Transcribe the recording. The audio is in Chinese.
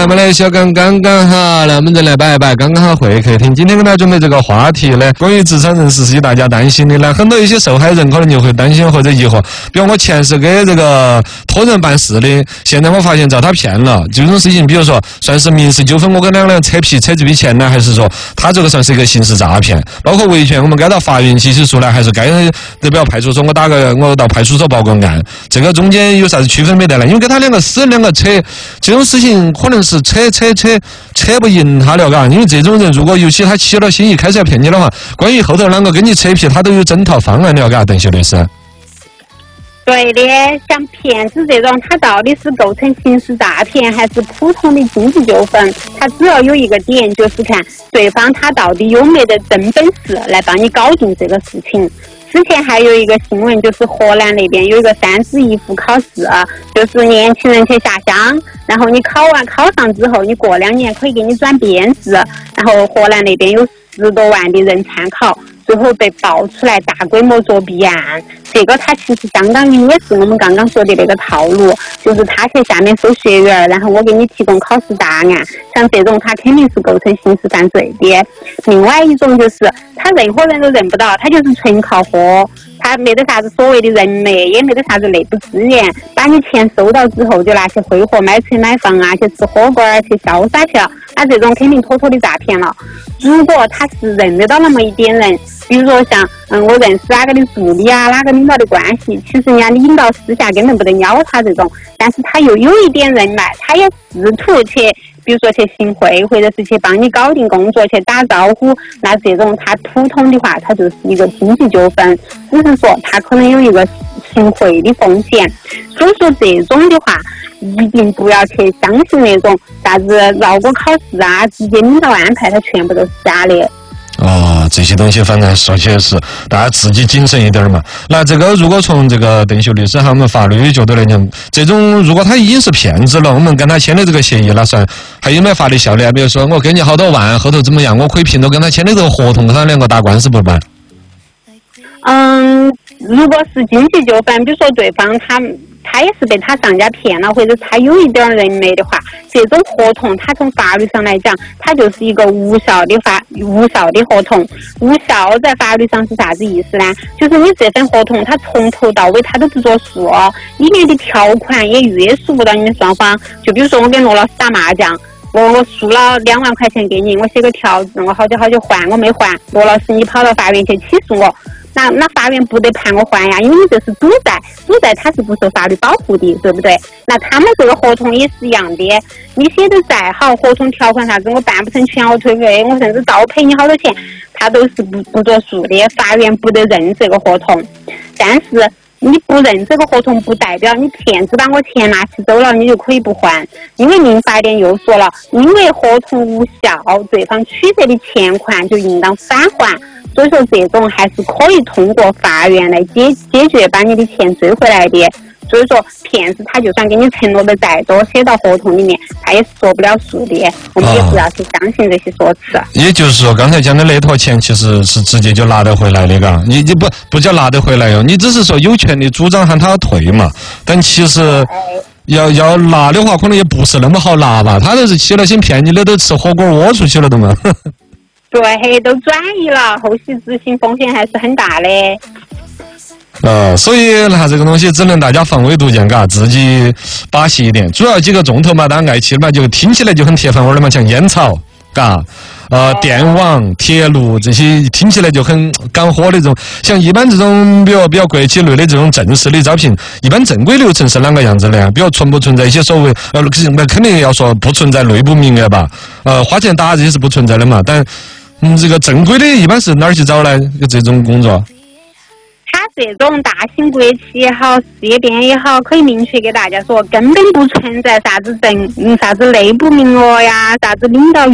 我们来小刚刚好，那我们再来摆一摆，刚刚好会客厅。今天跟大家准备这个话题呢，关于职场人士是大家担心的呢，很多一些受害人可能就会担心或者疑惑，比如我前世给这个托人办事的，现在我发现遭他骗了，这种事情，比如说算是民事纠纷，我跟两个人扯皮扯这笔钱呢，还是说他这个算是一个刑事诈骗？包括维权，我们该到法院起诉呢，还是该代表派出所我到派出所报个案？这个中间有啥子区分没得呢？因为跟他两个死两个扯，这种事情可能是扯不赢他了，嘎。因为这种人如果尤其他起了心意开始要骗你的话，关于后头啷个跟你扯皮，他都有整套方案了，嘎，邓秀律师。 对的，像骗子这种，他到底是构成刑事诈骗还是普通的经济纠纷？他只要有一个点，就是看对方他到底有没得真本事来帮你搞定这个事情。之前还有一个新闻，就是河南那边有一个3支1扶考试，就是年轻人去下乡，然后你考上之后，你过2年可以给你转编制，然后河南那边有10多万的人参考，最后被爆出来大规模作弊案。这个它其实相当于也是我们刚刚说的那个套路，就是他去下面收学员，然后我给你提供考试答案，像这种他肯定是构成刑事犯罪的。另外一种就是他任何人都认不到，他就是纯靠豁，他没得啥子所谓的人脉，也没得啥子内部资源，把你钱收到之后就拿去挥霍买车买房啊，去吃火锅啊，去潇洒去了，那这种肯定妥妥的诈骗了。如果他是认得到那么一点人，比如说像我认识哪个的助理啊，哪个领导的关系，其实人家的领导私下根本不得鸟他这种，但是他又有一点人脉，他也试图去比如说去行贿，或者是去帮你搞定工作，去打招呼，那这种他普通的话，他就是一个经济纠纷，只是说他可能有一个行贿的风险。所以说这种的话，一定不要去相信那种啥子绕过考试啊，直接领导安排，它全部都是假的。 这些东西反正说起来是大家自己谨慎一点嘛。那这个如果从这个邓秀律师我们法律角度来讲，这种如果他已经是骗子了，我们跟他签的这个协议，那算还有没有法律效力啊？比如说我给你好多万，后头怎么样，我可以凭着跟他签的这个合同，跟他两个打官司不办？ 如果是经济纠纷，比如说对方他也是被他上家骗了，或者他有一点人脉的话，这种合同他从法律上来讲，它就是一个无效的合同。无效在法律上是啥子意思呢？就是你这份合同它从头到尾它都不作数，里面的条款也约束不到你们双方。就比如说我跟罗老师打麻将，我输了2万块钱给你，我写个条子，我好久还，我没还，罗老师你跑到法院去起诉我，那法院不得判我还呀，因为你这是赌债它是不受法律保护的，对不对？那他们这个合同也是一样的，你写的再好，合同条款啥子我办不成全额退费，我甚至倒赔你好多钱，它都是不作数的，法院不得认这个合同。但是你不认这个合同，不代表你骗子把我钱拿去走了，你就可以不还。因为民法典又说了，因为合同无效，对方取得的钱款就应当返还。所以说这种还是可以通过法院来解决，把你的钱追回来的。所以说骗子他就算给你承诺的再多，写到合同里面他也是说不了数的，我们也不要去相信这些说辞。 也就是说刚才讲的那坨钱其实是直接就拿得回来的，嘎，你不叫拿得回来哟，你只是说有权利主张喊他要退嘛，但其实要拿的话可能也不是那么好拿吧，他都是起了心骗你的，都吃火锅窝出去了的嘛。 对，都转移了，后续执行风险还是很大的。 所以那这个东西只能大家防微杜渐，嘎，自己把戏一点。主要几个重头嘛，大家爱起的嘛，就听起来就很铁饭碗的嘛，像烟草，嘎，电网、铁路这些听起来就很干货的这种。像一般这种比较国企类的这种正式的招聘，一般正规流程是啷个样子的？比如存不存在一些所谓那肯定要说不存在内部名额吧？花钱打这些是不存在的嘛，但这个正规的一般是哪儿去找呢？这种工作？ 他这种大型国企也好，事业编也好，可以明确给大家说，根本不存在啥子内部名额呀，啥子领导